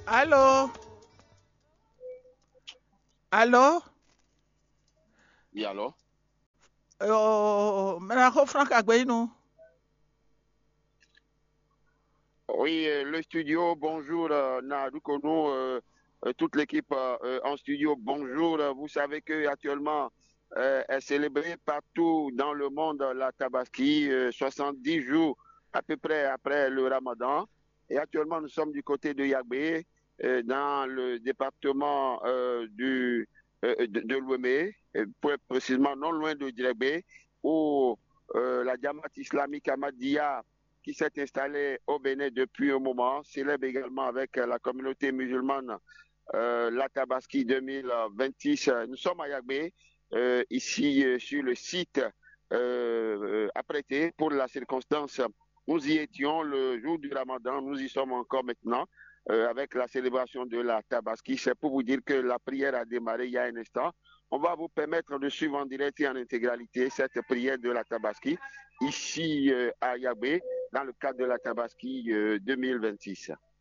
Allô? Allô? Oui, alors? Menako Frank Agbeinu. Oui, le studio, bonjour, Narukono, toute l'équipe en studio, bonjour. Vous savez que actuellement est célébrée partout dans le monde la Tabaski, 70 jours à peu près après le Ramadan. Et actuellement, nous sommes du côté de Yagbé, dans le département de l'Ouémé, pour être précisément non loin de Djerbé, où la Jamaat islamique Ahmadiyya qui s'est installé au Bénin depuis un moment, célèbre également avec la communauté musulmane la Tabaski 2026. Nous sommes à Yagbé, ici sur le site apprêté pour la circonstance. Nous y étions le jour du Ramadan, nous y sommes encore maintenant avec la célébration de la Tabaski. C'est pour vous dire que la prière a démarré il y a un instant. On va vous permettre de suivre en direct et en intégralité cette prière de la Tabaski ici à Yagbé dans le cadre de la Tabaski 2026.